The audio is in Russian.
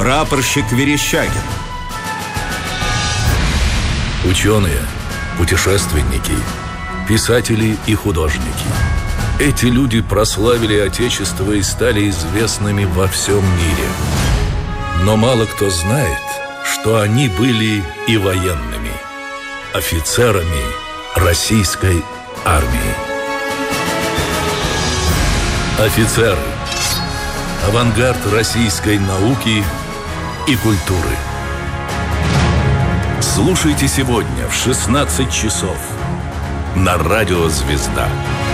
прапорщик Верещагин. Ученые, путешественники, писатели и художники. Эти люди прославили Отечество и стали известными во всем мире. Но мало кто знает, что они были и военными, офицерами российской армии. Офицеры. Авангард российской науки и культуры. Слушайте сегодня в 16 часов на радио «Звезда».